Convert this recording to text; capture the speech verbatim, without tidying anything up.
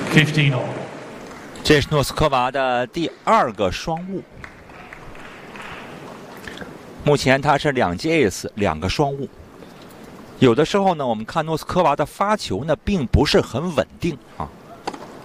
fifteen all. 这是诺斯科娃的第二个双误。目前他是两记 ace， 两个双误。有的时候呢，我们看诺斯科娃的发球呢，并不是很稳定啊。